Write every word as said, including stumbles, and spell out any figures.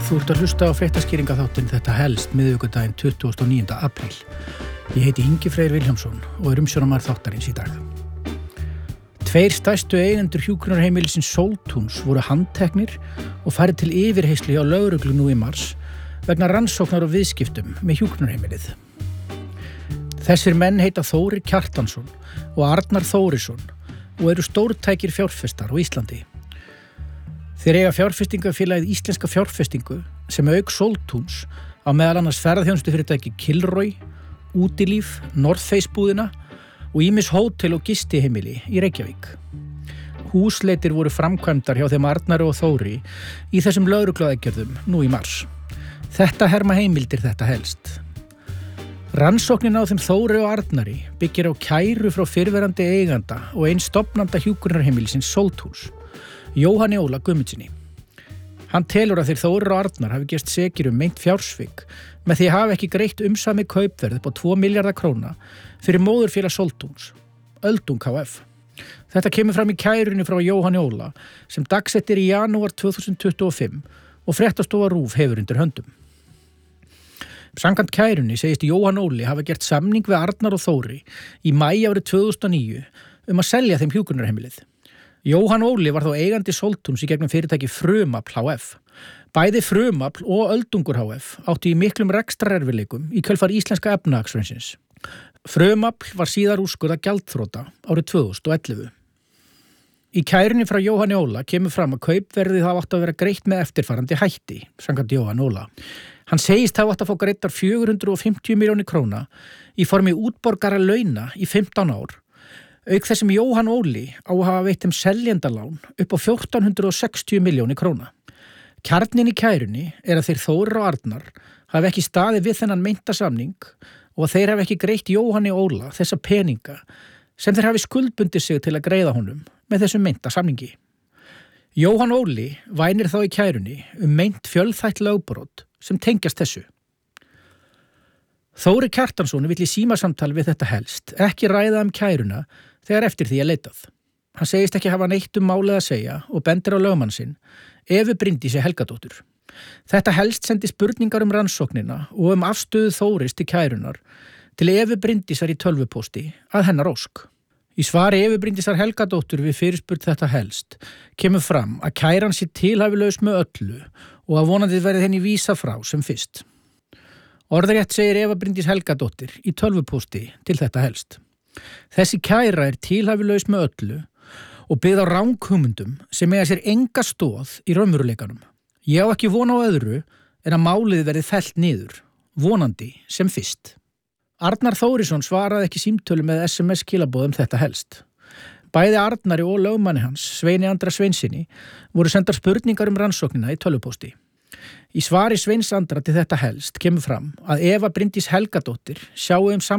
Þú ert að hlusta á fréttaskýringaþáttinn Þetta helst miðvikudaginn tuttugasta og níunda apríl. Ég heiti Ingi Freyr Vilhjálmsson og er umsjónarmaður þáttarins í dag. Tveir stærstu eigendur hjúkrunarheimilisins Sóltúns voru handteknir og farið til yfirheyrslu hjá lögreglu nú í mars vegna rannsóknar og viðskiptum með hjúkrunarheimilið. Þessir menn heita Þórir Kjartansson og Arnar Þórisson og eru stórtækir fjárfestar á Íslandi. Þeir eiga fjárfestingafélagið Íslenska fjárfestingu sem auk Sóltúns á meðal annars ferðaþjónustufyrirtæki Kilroy, Útilíf, North Face búðina og ýmis hótel og gistiheimili í Reykjavík. Húsleitir voru framkvæmdar hjá þeim Arnari og Þóri í þessum lögregluaðgerðum nú í mars. Þetta herma heimildir þetta helst. Rannsóknin á þeim Þóri og Arnari byggir á kæru frá fyrrverandi eiganda og eins stofnanda hjúkrunarheimilisins Sóltúns, Jóhanni Óla Guðmundsssyni. Hann telur að þeir Þórir og Arnar hafi gerst sekir um meint fjársvik með því að hafa ekki greitt umsamið kaupverð upp á tvo milljarða króna fyrir móðurfélag Sóltúns, Öldung H F. Þetta kemur fram í kærunni frá Jóhanni Óla sem dagsett er í janúar tvö þúsund tuttugu og fimm og fréttastofa RÚV hefur undir höndum. Samkvæmt kærunni segist Jóhann Óli hafa gert samning við Arnar og Þóri í maí árið tvö þúsund og níu um að selja þeim hjúkrunarheimilið. Jóhann Óli var þá eigandi Sóltúns í gegnum fyrirtæki Frumafl H F. Bæði Frumafl og Öldungur H F áttu í miklum rekstrarerfiðleikum í kjölfar íslenska efnahagshrunsins. Frumafl var síðar úrskurðað gjaldþrota árið tvö þúsund og ellefu. Í kærunni frá Jóhanni Óla kemur fram að kaupverðið hafa átt að vera greitt með eftirfarandi hætti, samkvæmt Jóhann Óla. Hann segist hafa átt að fá greiddar fjögur hundruð fimmtíu milljónir króna í formi útborgara launa í fimmtán ár, auk þessum Jóhann Óli á að hafa veitt þeim seljendalán upp á fjórtán hundruð sextíu milljónir króna. Kjarninn í kærunni er að þeir Þórir og Arnar hafi ekki staðið við þennan meinta samning og að þeir hafi ekki greitt Jóhanni Óla þessa peninga sem þeir hafi skuldbundið sig til að greiða honum með þessum meinta samningi. Jóhann Óli vænir þá í kærunni um meint fjölþætt lögbrot sem tengjast þessu. Þórir Kjartansson vill í símasamtal við þetta helst ekki ræða um kæruna þegar eftir því er leitað. Hann segist ekki hafa neitt um málið að segja og bendir á lögmann sinn, Evu Bryndísi Helgadóttur. Þetta helst sendi spurningar um rannsóknina og um afstöðu Þóris til kærunar til Evu Bryndísar í tölvupósti að hennar ósk. Í svari Evu Bryndísar Helgadóttur við fyrirspurn þetta helst kemur fram að kæran sé tilhæfilaus með öllu og að vonandi verði henni vísa frá sem fyrst. Orðrétt segir Eva Bryndís Helgadóttir í tölvupósti til þetta helst. Þessi kæra er tilhæfilaus með öllu og byggð á ranghugmyndum sem eiga sér enga stoð í raunveruleikanum. Ég á ekki von á öðru en að málið verði fellt niður, vonandi sem fyrst. Arnar Þórisson svaraði ekki símtölu með S M S-skilaboðum þetta helst. Bæði Arnari og lögmanni hans, Sveini Andra Sveinssyni, voru sendar spurningar um rannsóknina í tölvupósti. Í svari Sveins Andra til þetta helst kemur fram að Eva Bryndís Helgadóttir sjái um